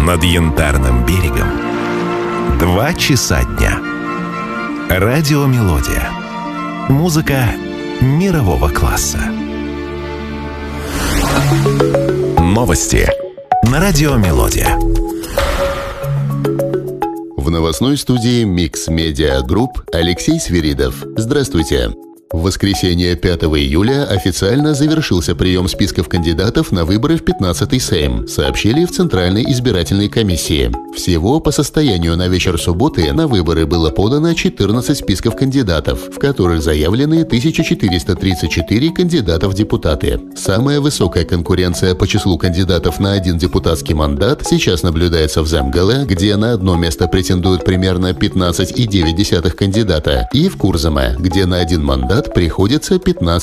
Над Янтарным берегом 2 часа дня. Радиомелодия. Музыка мирового класса. Новости на Радиомелодия. В новостной студии Mix Media Group Алексей Свиридов. Здравствуйте. В воскресенье 5 июля официально завершился прием списков кандидатов на выборы в 15-й Сейм, сообщили в Центральной избирательной комиссии. Всего по состоянию на вечер субботы на выборы было подано 14 списков кандидатов, в которых заявлены 1434 кандидата в депутаты. Самая высокая конкуренция по числу кандидатов на один депутатский мандат сейчас наблюдается в Земгале, где на одно место претендуют примерно 15,9 кандидата, и в Курзаме, где на один мандат приходится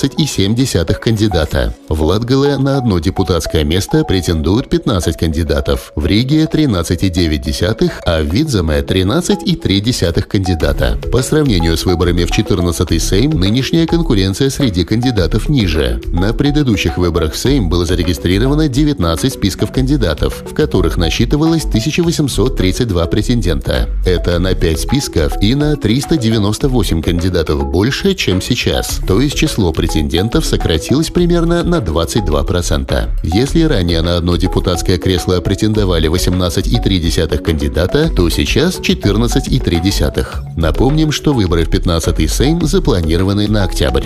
15,7 кандидата. В Латгале на одно депутатское место претендуют 15 кандидатов, в Риге 13,9, а в Видземе 13,3 кандидата. По сравнению с выборами в 14-й Сейм, нынешняя конкуренция среди кандидатов ниже. На предыдущих выборах в Сейм было зарегистрировано 19 списков кандидатов, в которых насчитывалось 1832 претендента. Это на 5 списков и на 398 кандидатов больше, чем сейчас. То есть число претендентов сократилось примерно на 22%. Если ранее на одно депутатское кресло претендовали 18,3 кандидата, то сейчас 14,3. Напомним, что выборы в 15-й Сейм запланированы на октябрь.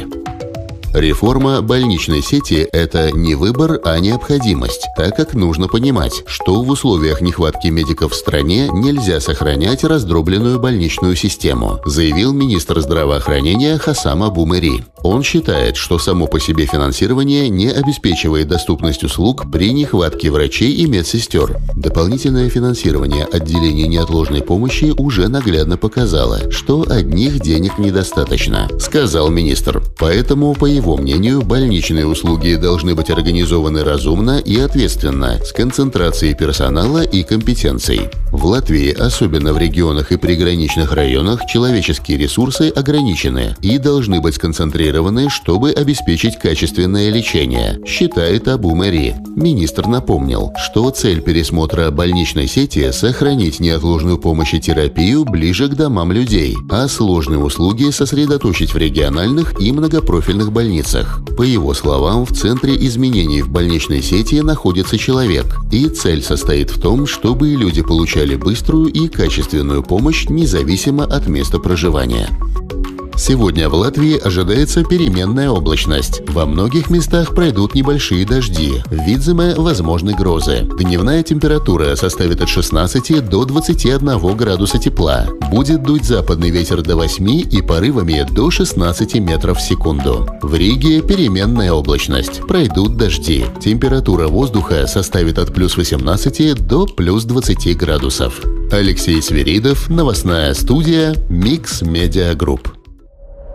Реформа больничной сети – это не выбор, а необходимость, так как нужно понимать, что в условиях нехватки медиков в стране нельзя сохранять раздробленную больничную систему, заявил министр здравоохранения Хассам Абу Мери. Он считает, что само по себе финансирование не обеспечивает доступность услуг при нехватке врачей и медсестер. Дополнительное финансирование отделений неотложной помощи уже наглядно показало, что одних денег недостаточно, сказал министр. Поэтому, по его мнению, больничные услуги должны быть организованы разумно и ответственно, с концентрацией персонала и компетенций. В Латвии, особенно в регионах и приграничных районах, человеческие ресурсы ограничены и должны быть сконцентрированы, чтобы обеспечить качественное лечение, считает Абу Мери. Министр напомнил, что цель пересмотра больничной сети – сохранить неотложную помощь и терапию ближе к домам людей, а сложные услуги сосредоточить в региональных и многопрофильных больницах. По его словам, в центре изменений в больничной сети находится человек, и цель состоит в том, чтобы люди получали быструю и качественную помощь независимо от места проживания. Сегодня в Латвии ожидается переменная облачность. Во многих местах пройдут небольшие дожди. В Видземе возможны грозы. Дневная температура составит от 16 до 21 градуса тепла. Будет дуть западный ветер до 8 и порывами до 16 метров в секунду. В Риге переменная облачность. Пройдут дожди. Температура воздуха составит от плюс 18 до плюс 20 градусов. Алексей Свиридов, новостная студия Mix Media Group.